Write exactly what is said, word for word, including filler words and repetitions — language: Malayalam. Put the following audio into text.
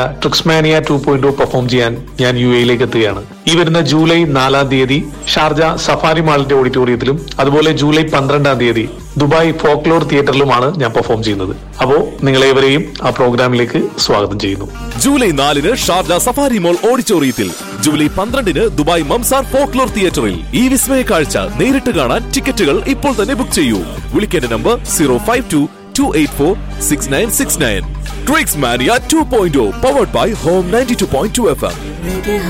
ട്രിക്സ്മാനിയ ടു പോയിന്റ് പെർഫോം ചെയ്യാൻ ഞാൻ യു എയിലേക്ക് എത്തുകയാണ്. ഈ വരുന്ന ജൂലൈ നാലാം തീയതി ഷാർജ സഫാരി മാളിന്റെ ഓഡിറ്റോറിയത്തിലും അതുപോലെ ജൂലൈ പന്ത്രണ്ടാം തീയതി ദുബായ് ഫോക്ലോർ തിയേറ്ററിലുമാണ് ഞാൻ പെർഫോം ചെയ്യുന്നത്. അപ്പോ നിങ്ങളേവരെയും ആ പ്രോഗ്രാമിലേക്ക് സ്വാഗതം ചെയ്യുന്നു. ജൂലൈ നാലിന് ഷാർജ സഫാരി മോൾ ഓഡിറ്റോറിയത്തിൽ, ജൂലൈ പന്ത്രണ്ടിന് ദുബായ് മംസാർ ഫോക്ലോർ തിയേറ്ററിൽ ഈ വിസ്മയ കാഴ്ച നേരിട്ട് കാണാൻ ടിക്കറ്റുകൾ ഇപ്പോൾ തന്നെ ബുക്ക് ചെയ്യൂ. വിളിക്കേണ്ട number zero five to to eight four six nine six nine. Tricksmania two point powered by whom ninety two point two F M.